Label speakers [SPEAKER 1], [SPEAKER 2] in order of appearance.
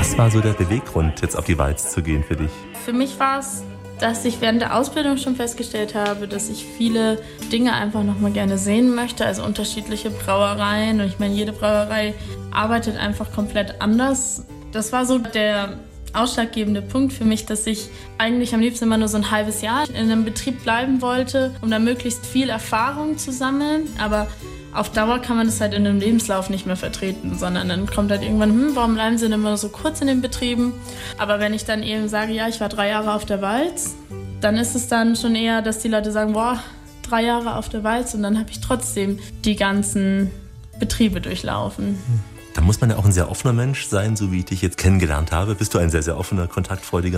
[SPEAKER 1] Was war so der Beweggrund, jetzt auf die Walz zu gehen für dich?
[SPEAKER 2] Für mich war es, dass ich während der Ausbildung schon festgestellt habe, dass ich viele Dinge einfach noch mal gerne sehen möchte, also unterschiedliche Brauereien. Und ich meine, jede Brauerei arbeitet einfach komplett anders. Das war so der ausschlaggebende Punkt für mich, dass ich eigentlich am liebsten immer nur so ein halbes Jahr in einem Betrieb bleiben wollte, um da möglichst viel Erfahrung zu sammeln. Aber auf Dauer kann man das halt in einem Lebenslauf nicht mehr vertreten, sondern dann kommt halt irgendwann, warum bleiben sie denn immer so kurz in den Betrieben? Aber wenn ich dann eben sage, ja, ich war 3 Jahre auf der Walz, dann ist es dann schon eher, dass die Leute sagen, 3 Jahre auf der Walz, und dann habe ich trotzdem die ganzen Betriebe durchlaufen.
[SPEAKER 1] Da muss man ja auch ein sehr offener Mensch sein, so wie ich dich jetzt kennengelernt habe. Bist du ein sehr, sehr offener, kontaktfreudiger